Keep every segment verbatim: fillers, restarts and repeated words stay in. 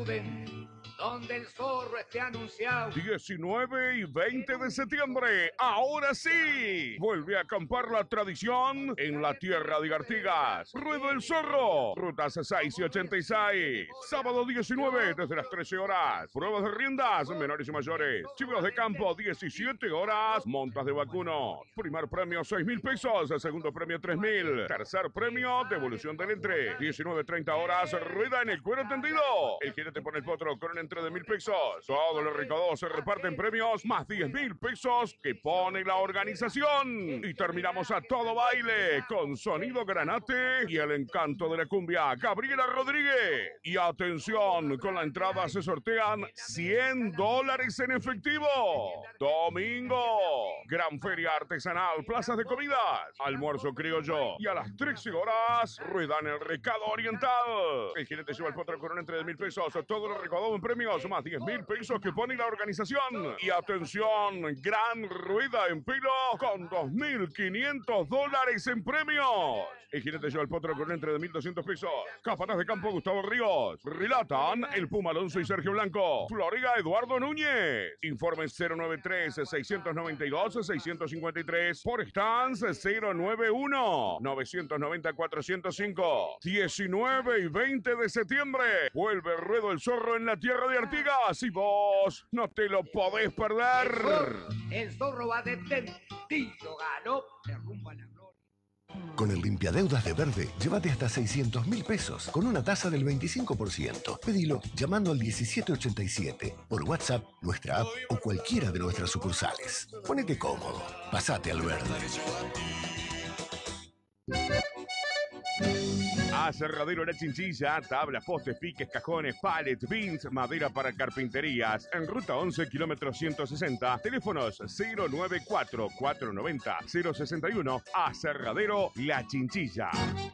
acuden, donde el zorro esté anunciado. diecinueve y veinte de septiembre, ahora sí, vuelve a acampar la tradición en la tierra de Artigas. Ruedo el Zorro, rutas seis y ochenta y seis. Sábado diecinueve, desde las trece horas. Pruebas de riendas, menores y mayores. Chivos de campo, diecisiete horas. Montas de vacuno. Primer premio, seis mil pesos. Segundo premio, tres mil. Tercer premio, devolución del entre. diecinueve treinta horas, rueda en el cuero tendido. El jinete pone el potro con un entre de mil pesos. Todos los recaudados se reparten premios, más diez mil pesos que pone la organización. Y terminamos a todo baile con sonido granate y el encanto de la cumbia, Gabriela Rodríguez. Y atención, con la entrada se sortean cien dólares en efectivo. Domingo, gran feria artesanal, plazas de comidas, almuerzo criollo. Y a las trece horas, rueda en el Recado Oriental. El jinete lleva el potro con un entre de mil pesos. Todo lo recaudado en premios, más diez mil pesos que pone la organización. Y atención, gran rueda en pilo con dos mil quinientos dólares en premios. El jinete lleva el potro con un entre de mil doscientos pesos. Capataz de campo, Gustavo Ríos. Relatan el Puma Alonso y Sergio Blanco. Floriga, Eduardo Núñez. Informes cero nueve tres, seis nueve dos, seis cinco tres. Por Stans cero nueve uno, nueve nueve cero, cuatro cero cinco. diecinueve y veinte de septiembre. Vuelve Ruedo el Zorro en la tierra de Artigas y vos no te lo podés perder. El zorro, el zorro va de tentillo, ganó de rumbo a la gloria. Con el limpiadeudas de Verde, llévate hasta seiscientos mil pesos con una tasa del veinticinco por ciento. Pedilo llamando al diecisiete ochenta y siete, por WhatsApp, nuestra app o cualquiera de nuestras sucursales. Ponete cómodo, pasate al Verde. Aserradero La Chinchilla, tablas, postes, piques, cajones, pallets, bins, madera para carpinterías. En ruta once, kilómetro ciento sesenta. Teléfonos cero nueve cuatro, cuatro nueve cero, cero seis uno. Aserradero La Chinchilla.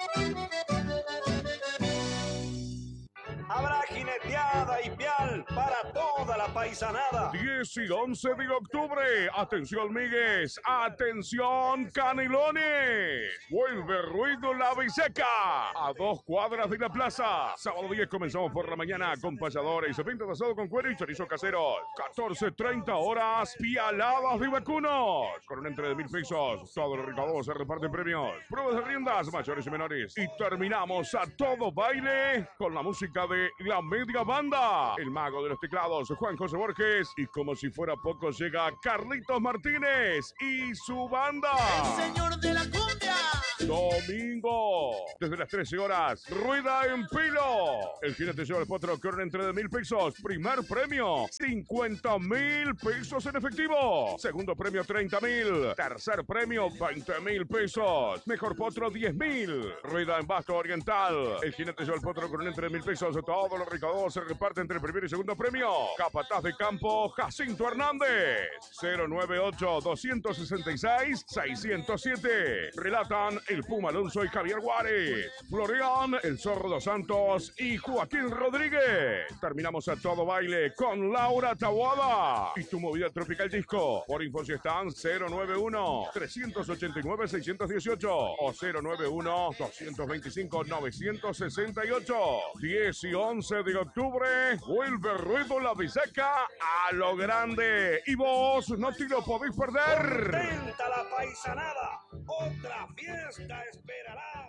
Habrá jineteada y pial para toda la paisanada. diez y once de octubre. Atención, migues. Atención, Canelones. Vuelve Ruido La Biseca a dos cuadras de la plaza. Sábado diez comenzamos por la mañana con payadores, venta de asado con cuero y chorizo caseros. catorce treinta horas, pialadas de vacunos. Con un entre de mil pesos. Todos los recaudados se reparten premios. Pruebas de riendas, mayores y menores. Y terminamos a todo baile con la música de la media banda. El mago de los teclados, Juan José Borges. Y como si fuera poco, llega Carlitos Martínez y su banda. El señor de la cumbia. Domingo, desde las trece horas, rueda en pilo. El jinete lleva el potro con un entre de mil pesos. Primer premio, cincuenta mil pesos en efectivo. Segundo premio, treinta mil. Tercer premio, veinte mil pesos. Mejor potro, diez mil. Rueda en Basto Oriental. El jinete lleva el potro con un entre de mil pesos. Todos los recaudados se reparten entre el primer y segundo premio. Capataz de campo, Jacinto Hernández. cero nueve ocho, dos seis seis, seis cero siete. Relatan el Puma Alonso y Javier Juárez. Florian, el Zorro dos Santos y Joaquín Rodríguez. Terminamos a todo baile con Laura Taboada y tu movida tropical disco. Por info si están cero nueve uno, tres ocho nueve, seis uno ocho o cero nueve uno, dos dos cinco, nueve seis ocho. diez y once de octubre, vuelve Ruido La Biseca a lo grande y vos no te lo podéis perder. Contenta la paisanada, otra fiesta esperará.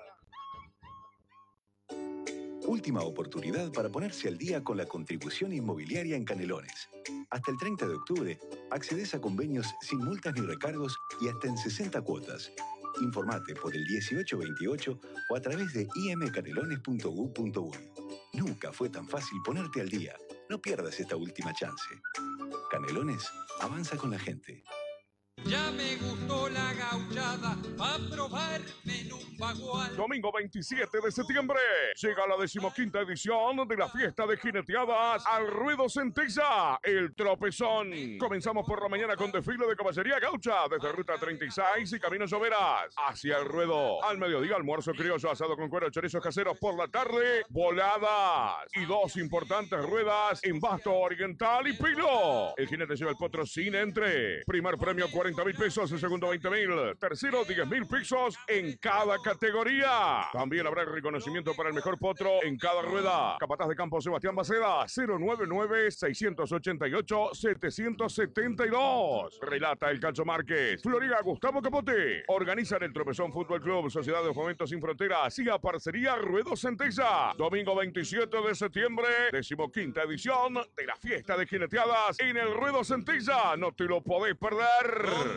Última oportunidad para ponerse al día con la contribución inmobiliaria en Canelones. Hasta el treinta de octubre, accedes a convenios sin multas ni recargos y hasta en sesenta cuotas. Informate por el dieciocho veintiocho o a través de i m canelones punto u punto uy. Nunca fue tan fácil ponerte al día. No pierdas esta última chance. Canelones, avanza con la gente. Ya me gustó la gauchada, va a probar menú bagual. Domingo veintisiete de septiembre llega la decimoquinta edición de la fiesta de jineteadas al Ruedo Centella, el Tropezón. Comenzamos por la mañana con desfile de caballería gaucha desde Ruta treinta y seis y Camino Lloveras hacia el Ruedo. Al mediodía, almuerzo criollo asado con cuero, chorizos caseros. Por la tarde, voladas y dos importantes ruedas en Basto Oriental y Pilo. El jinete lleva el potro sin entre. Primer premio cuarenta mil pesos, el segundo veinte mil, tercero diez mil pesos en cada categoría. También habrá reconocimiento para el mejor potro en cada rueda. Capataz de campo Sebastián Baceda, cero nueve nueve, seis ocho ocho, siete siete dos. Relata el Calcio Márquez. Florida Gustavo Capote. Organizan el Tropezón Fútbol Club, Sociedad de Fomento Sin Fronteras y a Parcería Ruedo Centella. Domingo veintisiete de septiembre, decimoquinta edición de la fiesta de jineteadas en el Ruedo Centella. No te lo podés perder.